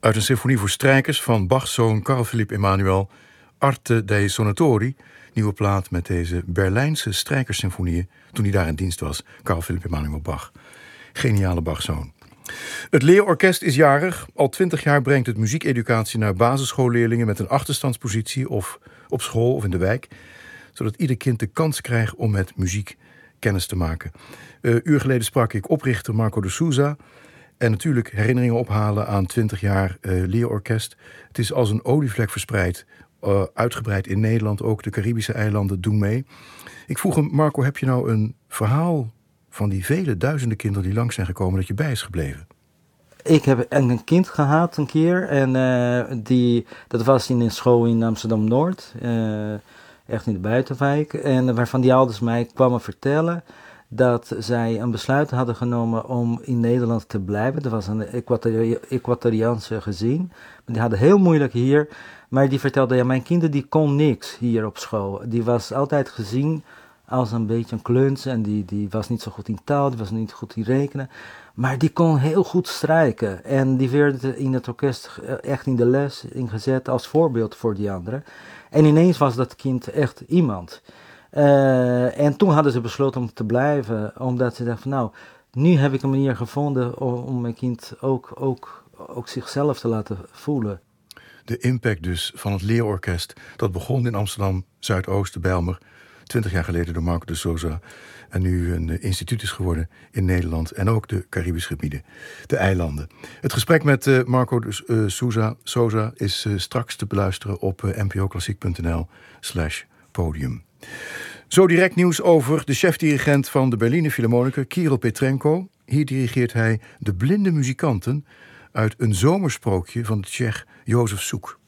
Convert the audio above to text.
Uit een symfonie voor strijkers van Bachs zoon Carl Philipp Emanuel, Arte dei Suonatori, nieuwe plaat met deze Berlijnse strijkerssymfonieën toen hij daar in dienst was, Carl Philipp Emanuel Bach. Geniale Bachzoon. Het leerorkest is jarig. Al 20 jaar brengt het muziekeducatie naar basisschoolleerlingen met een achterstandspositie of op school of in de wijk, zodat ieder kind de kans krijgt om met muziek kennis te maken. Uur geleden sprak ik oprichter Marco de Souza. En natuurlijk herinneringen ophalen aan 20 jaar leerorkest. Het is als een olievlek verspreid. Uitgebreid in Nederland, ook de Caribische eilanden doen mee. Ik vroeg hem, Marco, heb je nou een verhaal van die vele duizenden kinderen die langs zijn gekomen dat je bij is gebleven? Ik heb een kind gehad een keer. En dat was in een school in Amsterdam-Noord. Echt in de buitenwijk. En waarvan die ouders mij kwamen vertellen dat zij een besluit hadden genomen om in Nederland te blijven. Dat was een Ecuadoriaanse gezin. Die hadden heel moeilijk hier. Maar die vertelde, ja, mijn kinderen die kon niks hier op school. Die was altijd gezien als een beetje een kluns. En die was niet zo goed in taal, die was niet goed in rekenen. Maar die kon heel goed strijken. En die werd in het orkest echt in de les ingezet als voorbeeld voor die anderen. En ineens was dat kind echt iemand. En toen hadden ze besloten om te blijven, omdat ze dachten van nou, nu heb ik een manier gevonden om mijn kind ook zichzelf te laten voelen. De impact dus van het leerorkest, dat begon in Amsterdam, Zuidoost, Bijlmer, 20 jaar geleden door Marco de Souza. En nu een instituut is geworden in Nederland en ook de Caribische gebieden, de eilanden. Het gesprek met Marco de Souza is straks te beluisteren op npoklassiek.nl/podium. Zo direct nieuws over de chefdirigent van de Berliner Philharmoniker, Kirill Petrenko. Hier dirigeert hij de blinde muzikanten uit een zomersprookje van de Tsjech Jozef Suk.